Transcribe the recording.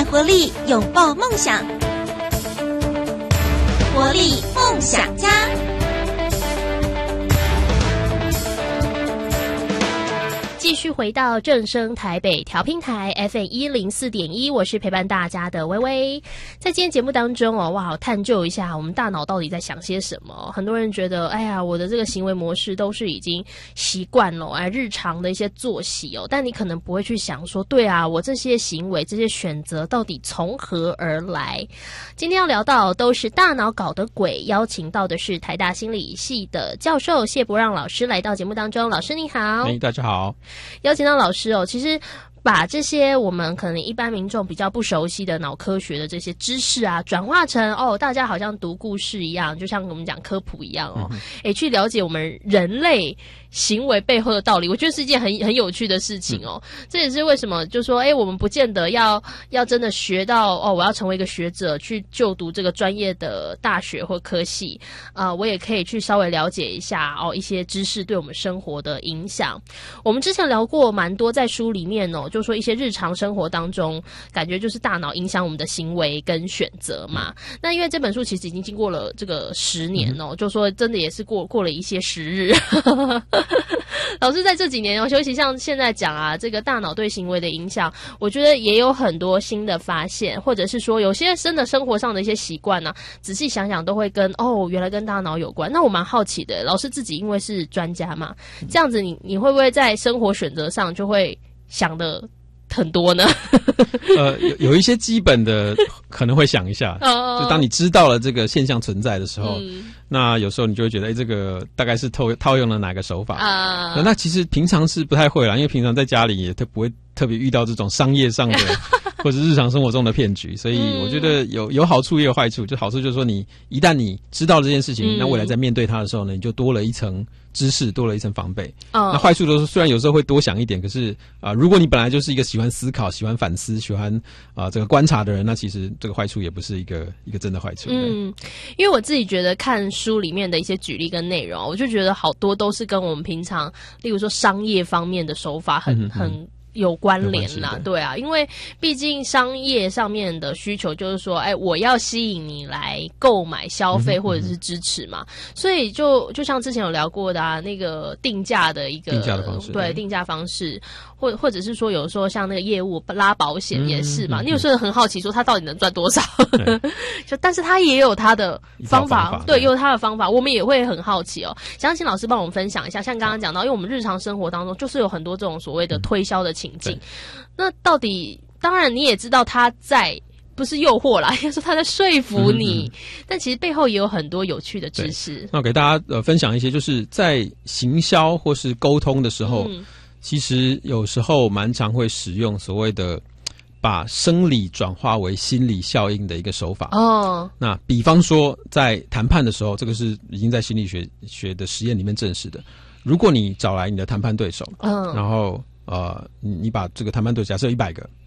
满活力，拥抱梦想。活力梦想家。 继续回到正声台北调频台 FM104.1， 我是陪伴大家的微微。在今天节目当中哇，探究一下我们大脑到底在想些什么。很多人觉得，哎呀，我的这个行为模式都是已经习惯了，日常的一些作息但你可能不会去想说，对啊，我这些行为、这些选择到底从何而来？今天要聊到都是大脑搞的鬼，邀请到的是台大心理系的教授谢伯让老师来到节目当中。老师你好。 大家好。 邀请到老师其实把这些我们可能一般民众比较不熟悉的脑科学的这些知识转化成大家好像读故事一样，就像我们讲科普一样去了解我们人类行为背后的道理，我觉得是一件很有趣的事情这也是为什么就说我们不见得要真的学到我要成为一个学者去就读这个专业的大学或科系我也可以去稍微了解一下一些知识对我们生活的影响。我们之前聊过蛮多在书里面就说一些日常生活当中感觉就是大脑影响我们的行为跟选择嘛。那因为这本书其实已经经过了这个10年就说真的也是过了一些时日老师在这几年尤其像现在讲这个大脑对行为的影响，我觉得也有很多新的发现，或者是说有些真的生活上的一些习惯仔细想想都会跟原来跟大脑有关。那我蛮好奇的，老师自己因为是专家嘛，这样子你会不会在生活选择上就会想的很多呢？ 有一些基本的可能会想一下就当你知道了这个现象存在的时候那有时候你就会觉得这个大概是套用了哪个手法那其实平常是不太会啦，因为平常在家里也不会特别遇到这种商业上的或者日常生活中的骗局，所以我觉得有好处也有坏处。就好处就是说一旦你知道这件事情那未来在面对它的时候呢，你就多了一层知识，多了一层防备那坏处都是虽然有时候会多想一点，可是如果你本来就是一个喜欢思考、喜欢反思、喜欢这个观察的人，那其实这个坏处也不是一个真的坏处因为我自己觉得看书里面的一些举例跟内容，我就觉得好多都是跟我们平常例如说商业方面的手法很有关联啦，对啊，因为毕竟商业上面的需求就是说我要吸引你来购买消费或者是支持嘛，所以就像之前有聊过的那个定价的一个定价的方式， 对，定价方式或者是说有时候像那个业务拉保险也是嘛，你有时候很好奇说他到底能赚多少但是他也有他的方法，对，也有他的方法，我们也会很好奇想请老师帮我们分享一下，像刚刚讲到因为我们日常生活当中就是有很多这种所谓的推销的情境那到底当然你也知道他在不是诱惑啦，应该说他在说服你但其实背后也有很多有趣的知识。 那我给大家分享一些，就是在行销或是沟通的时候其实有时候蛮常会使用所谓的把生理转化为心理效应的一个手法那比方说在谈判的时候，这个是已经在心理学的实验里面证实的，如果你找来你的谈判对手然后你把这个谈判对手假设100个